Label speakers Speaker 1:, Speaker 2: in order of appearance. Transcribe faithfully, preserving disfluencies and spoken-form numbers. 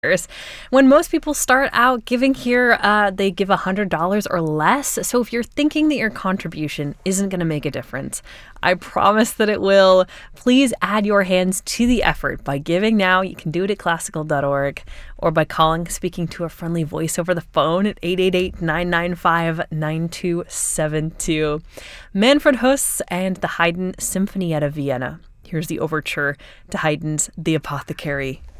Speaker 1: When most people start out giving here, uh, they give one hundred dollars or less. So if you're thinking that your contribution isn't going to make a difference, I promise that it will. Please add your hands to the effort by giving now. You can do it at classical dot org or by calling, speaking to a friendly voice over the phone at eight eight eight, nine nine five, nine two seven two. Manfred Huss and the Haydn Sinfonietta Vienna. Here's the overture to Haydn's The Apothecary.